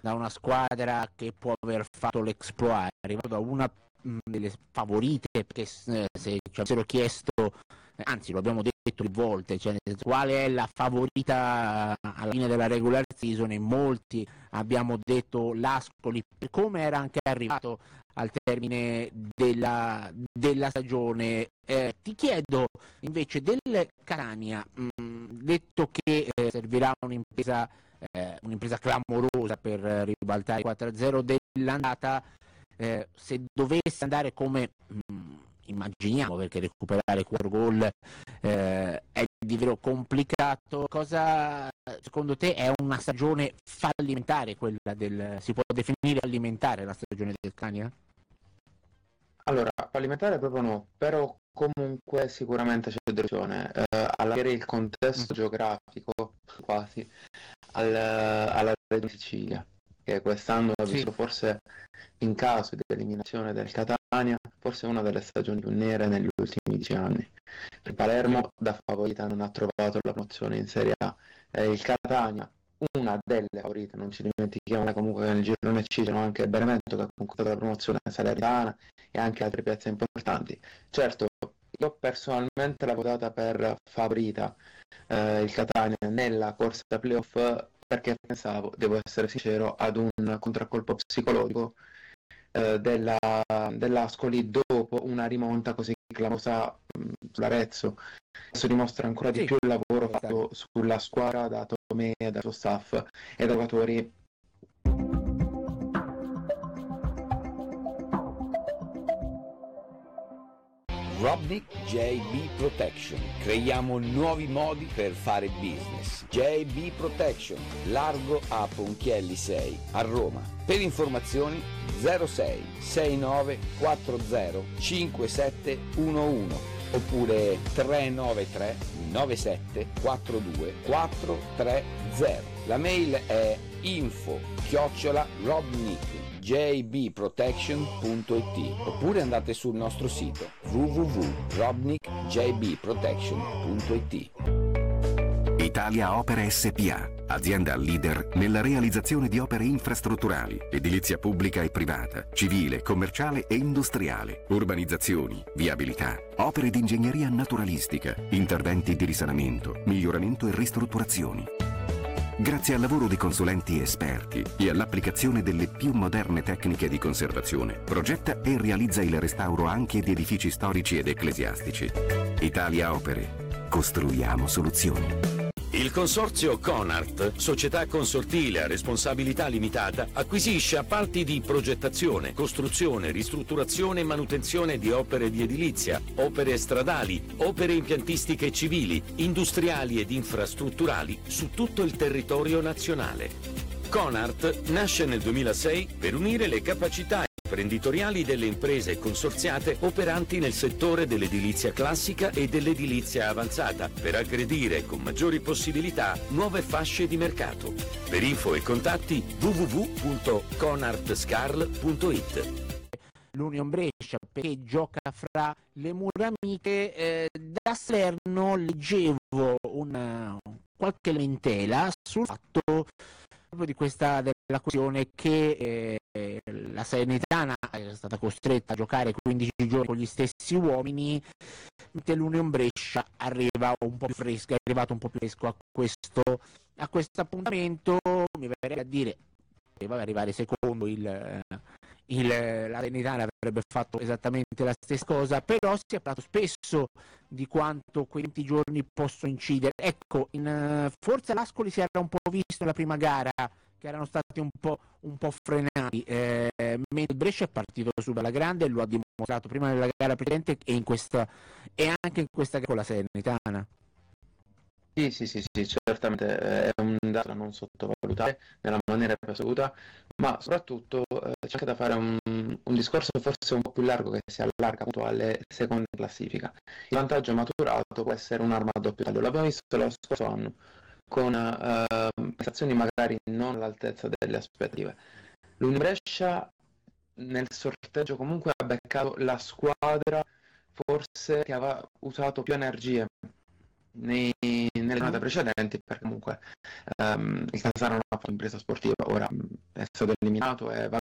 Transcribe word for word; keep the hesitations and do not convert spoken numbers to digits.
da una squadra che può aver fatto l'exploit, è arrivato da una mh, delle favorite, perché eh, se ci avessero chiesto, eh, anzi lo abbiamo detto più volte, cioè, qual è la favorita alla fine della regular season, e molti abbiamo detto l'Ascoli, come era anche arrivato al termine della, della stagione. Eh, ti chiedo invece del Catania, mh, detto che eh, servirà un'impresa, eh, un'impresa clamorosa per ribaltare quattro a zero dell'andata, eh, se dovesse andare come mh, immaginiamo, perché recuperare quattro gol eh, è di vero complicato, cosa secondo te è una stagione fallimentare, quella del, si può definire fallimentare la stagione del Catania? Allora, fallimentare proprio no, però comunque sicuramente c'è delusione. Eh, allargare il contesto Mm. geografico quasi al, alla regione Sicilia, che quest'anno ha Sì. visto forse, in caso di eliminazione del Catania, forse una delle stagioni più nere negli ultimi dieci anni. Il Palermo da favorita non ha trovato la promozione in Serie A, eh, il Catania una delle favorite, non ci dimentichiamo comunque che nel girone C c'erano anche Benevento che ha conquistato la promozione salernitana e anche altre piazze importanti. Certo, io personalmente l'ho votata per favorita eh, il Catania nella corsa playoff, perché pensavo, devo essere sincero, ad un contraccolpo psicologico eh, della, dell'Ascoli dopo una rimonta così clamorosa sull'Arezzo. Questo dimostra ancora di Sì, più il lavoro fatto sulla squadra da Tomé, dal suo staff e dai giocatori. Robnik J B Protection. Creiamo nuovi modi per fare business. J B Protection, largo a Ponchielli sei, a Roma. Per informazioni zero sei sei nove quattro zero cinque sette uno uno oppure tre nove tre nove sette quattro due quattro tre zero. La mail è info chiocciola robnik j b protection punto i t oppure andate sul nostro sito w w w punto robnik j b protection punto i t. Italia Opere S P A, azienda leader nella realizzazione di opere infrastrutturali, edilizia pubblica e privata, civile, commerciale e industriale, urbanizzazioni, viabilità, opere di ingegneria naturalistica, interventi di risanamento, miglioramento e ristrutturazioni. Grazie al lavoro di consulenti esperti e all'applicazione delle più moderne tecniche di conservazione, progetta e realizza il restauro anche di edifici storici ed ecclesiastici. Italia Opere. Costruiamo soluzioni. Il consorzio Conart, società consortile a responsabilità limitata, acquisisce appalti di progettazione, costruzione, ristrutturazione e manutenzione di opere di edilizia, opere stradali, opere impiantistiche civili, industriali ed infrastrutturali su tutto il territorio nazionale. Conart nasce nel duemilasei per unire le capacità imprenditoriali delle imprese consorziate operanti nel settore dell'edilizia classica e dell'edilizia avanzata per aggredire con maggiori possibilità nuove fasce di mercato. Per info e contatti w w w punto conartscarl punto i t. L'Union Brescia, perché gioca fra le mura amiche. Eh, da Salerno leggevo una, qualche lamentela sul fatto proprio di questa della questione che eh, la Salernitana è stata costretta a giocare quindici giorni con gli stessi uomini, mentre l'Union Brescia arriva un po' più fresco, è arrivato un po' più fresco a questo a questo appuntamento. Mi verrebbe a dire doveva arrivare secondo il, il la Salernitana avrebbe fatto esattamente la stessa cosa, però si è parlato spesso di quanto quei venti giorni possono incidere. Ecco, in, forse l'Ascoli si era un po' visto la prima gara, che erano stati un po', un po' frenati, eh, mentre il Brescia è partito subito alla grande e lo ha dimostrato prima nella gara precedente e, in questa, e anche in questa gara con la Salernitana. Sì, sì, sì, sì, certamente è un dato da non sottovalutare nella maniera più assoluta, ma soprattutto eh, c'è anche da fare un, un discorso forse un po' più largo che si allarga appunto alle seconde classifica. Il vantaggio maturato può essere un'arma a doppio taglio, l'abbiamo visto lo scorso anno con eh, prestazioni magari non all'altezza delle aspettative. L'Union Brescia nel sorteggio comunque ha beccato la squadra forse che aveva usato più energie nei, nelle giornate precedenti, perché comunque um, il Casano non ha fatto impresa sportiva, ora è stato eliminato e va